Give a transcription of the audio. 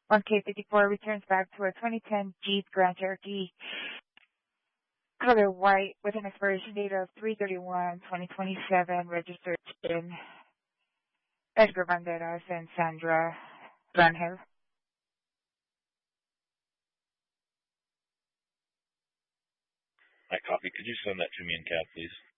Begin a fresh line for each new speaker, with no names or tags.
1K54 returns back to a 2010 Jeep Grand Cherokee, color white, with an expiration date of 3/31/2027, registered in Edgar Banderas and Sandra Rangel.
I copy. Could you send that to me in CAD, please?